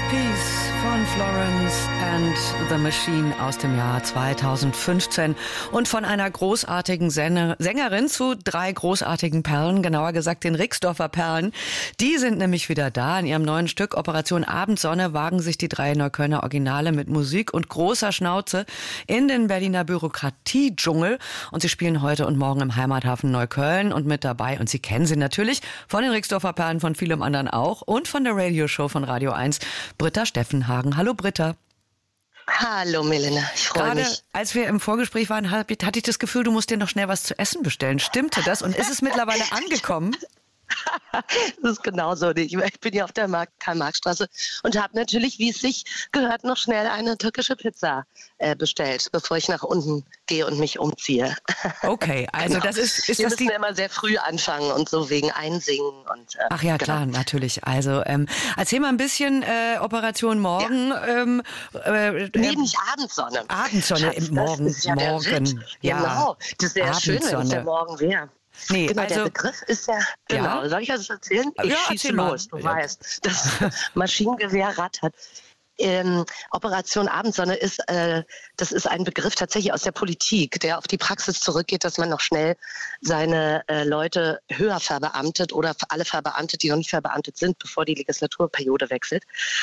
Peace von Florence and the Machine aus dem Jahr 2015 und von einer großartigen Sängerin zu 3 großartigen Perlen, genauer gesagt den Rixdorfer Perlen. Die sind nämlich wieder da. In ihrem neuen Stück Operation Abendsonne wagen sich die 3 Neuköllner Originale mit Musik und großer Schnauze in den Berliner Bürokratie-Dschungel. Und sie spielen heute und morgen im Heimathafen Neukölln und mit dabei. Und Sie kennen sie natürlich von den Rixdorfer Perlen, von vielem anderen auch und von der Radioshow von Radio 1, Britta Steffenhagen. Hallo Britta. Hallo Melina, ich freue mich. Gerade als wir im Vorgespräch waren, hatte ich das Gefühl, du musst dir noch schnell was zu essen bestellen. Stimmte das? Und ist es mittlerweile angekommen? Das ist genauso. Ich bin hier auf der Karl-Marx-Straße und habe natürlich, wie es sich gehört, noch schnell eine türkische Pizza bestellt, bevor ich nach unten gehe und mich umziehe. Okay, also genau. das ist Wir das müssen immer sehr früh anfangen und so wegen Einsingen. Und, ach ja, klar, genau. Natürlich. Also erzähl mal ein bisschen Operation Morgen. Ja. Nee, nicht Abendsonne. Abendsonne im Morgen. Das ist ja morgen. Ja. Genau, das wäre schön, wenn es der Morgen wäre. Nee, genau, also, der Begriff ist ja, genau, ja. Soll ich das erzählen? Ich schieße los, du weißt, das Maschinengewehr rattert. Operation Abendsonne ist, das ist ein Begriff tatsächlich aus der Politik, der auf die Praxis zurückgeht, dass man noch schnell seine Leute höher verbeamtet oder alle verbeamtet, die noch nicht verbeamtet sind, bevor die Legislaturperiode wechselt,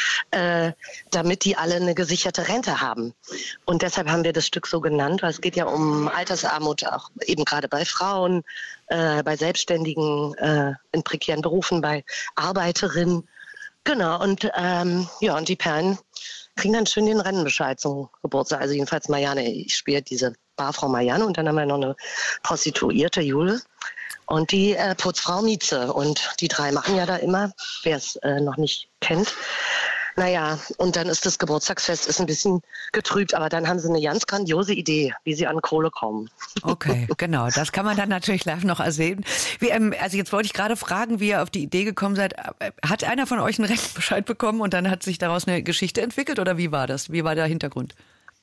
damit die alle eine gesicherte Rente haben. Und deshalb haben wir das Stück so genannt, weil es geht ja um Altersarmut, auch eben gerade bei Frauen, bei Selbstständigen, in prekären Berufen, bei Arbeiterinnen. Genau, und und die Perlen kriegen dann schön den Rennenbescheid zum Geburtstag. Also jedenfalls Marianne, ich spiele diese Barfrau Marianne und dann haben wir noch eine Prostituierte, Jule, und die Putzfrau Mieze. Und die 3 machen ja da immer, wer es noch nicht kennt. Naja, und dann ist das Geburtstagsfest ist ein bisschen getrübt, aber dann haben sie eine ganz grandiose Idee, wie sie an Kohle kommen. Okay, genau. Das kann man dann natürlich live noch ersehen. Also jetzt wollte ich gerade fragen, wie ihr auf die Idee gekommen seid. Hat einer von euch einen Rechtsbescheid bekommen und dann hat sich daraus eine Geschichte entwickelt oder wie war das? Wie war der Hintergrund?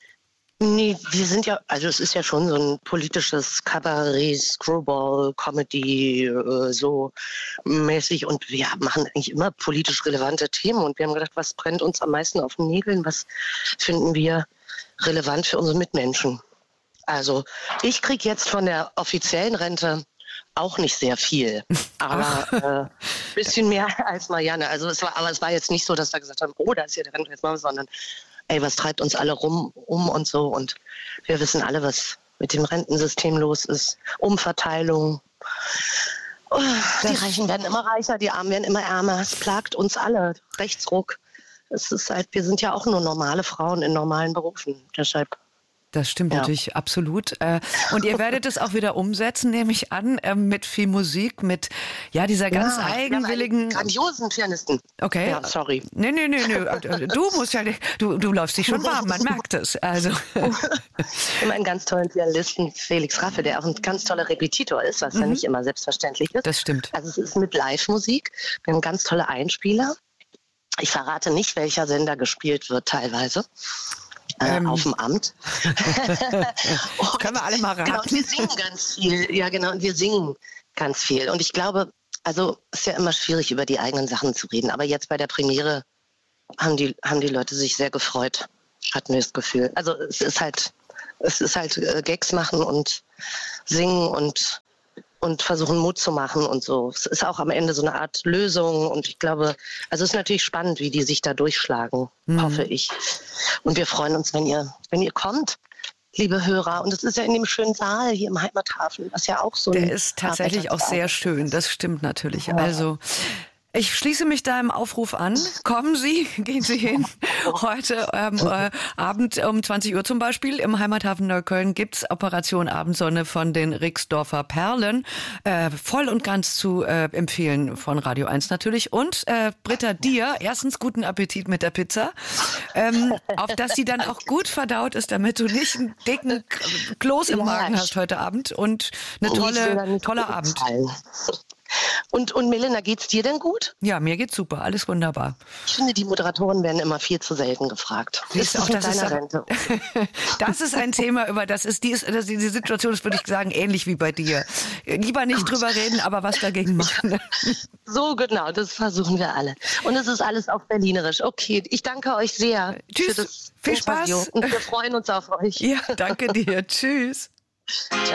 Nee, wir sind ja, also es ist ja schon so ein politisches Kabarett, Screwball, Comedy, so mäßig und wir machen eigentlich immer politisch relevante Themen und wir haben gedacht, was brennt uns am meisten auf den Nägeln, was finden wir relevant für unsere Mitmenschen. Also ich kriege jetzt von der offiziellen Rente auch nicht sehr viel, aber bisschen mehr als Marianne. Also es war jetzt nicht so, dass wir gesagt haben, oh, da ist ja der Rente, jetzt machen wir, sondern ey, was treibt uns alle um und so. Und wir wissen alle, was mit dem Rentensystem los ist. Umverteilung. Oh, die Reichen werden immer reicher, die Armen werden immer ärmer. Es plagt uns alle. Rechtsruck. Es ist halt, wir sind ja auch nur normale Frauen in normalen Berufen. Deshalb. Das stimmt natürlich absolut. Und ihr werdet es auch wieder umsetzen, nehme ich an, mit viel Musik, mit dieser ganz eigenwilligen... grandiosen Pianisten. Okay. Ja, sorry. Nee. Du musst ja... Du läufst dich schon warm, man merkt es. Also. Wir haben einen ganz tollen Pianisten, Felix Raffe, der auch ein ganz toller Repetitor ist, was ja nicht immer selbstverständlich ist. Das stimmt. Also es ist mit Live-Musik. Wir haben ganz tolle Einspieler. Ich verrate nicht, welcher Sender gespielt wird teilweise. Auf dem Amt. Können wir alle mal raten. Genau, und wir singen ganz viel. Ja, genau, und wir singen ganz viel. Und ich glaube, also es ist ja immer schwierig, über die eigenen Sachen zu reden. Aber jetzt bei der Premiere haben die Leute sich sehr gefreut, hatten wir das Gefühl. Also es ist halt Gags machen und singen und versuchen Mut zu machen und so. Es ist auch am Ende so eine Art Lösung und ich glaube, also es ist natürlich spannend, wie die sich da durchschlagen, hoffe ich. Und wir freuen uns, wenn ihr kommt, liebe Hörer. Und es ist ja in dem schönen Saal hier im Heimathafen, was ja auch so der ist tatsächlich auch sehr schön, das stimmt natürlich. Ja. Also ich schließe mich da im Aufruf an. Kommen Sie, gehen Sie hin. Heute Abend um 20 Uhr zum Beispiel im Heimathafen Neukölln gibt's Operation Abendsonne von den Rixdorfer Perlen. Voll und ganz zu empfehlen von Radio 1 natürlich. Und Britta, dir erstens guten Appetit mit der Pizza. Auf dass sie dann auch gut verdaut ist, damit du nicht einen dicken Kloß im Magen hast heute Abend. Und eine toller Abend. Und Melina, geht's dir denn gut? Ja, mir geht's super, alles wunderbar. Ich finde, die Moderatoren werden immer viel zu selten gefragt. Ist das mit deiner Rente? Das ist ein Thema, die Situation ist, würde ich sagen, ähnlich wie bei dir. Lieber nicht drüber reden, aber was dagegen machen. So genau, das versuchen wir alle. Und es ist alles auf Berlinerisch. Okay, ich danke euch sehr. Tschüss, für das viel Interview. Spaß. Und wir freuen uns auf euch. Ja, danke dir. Tschüss.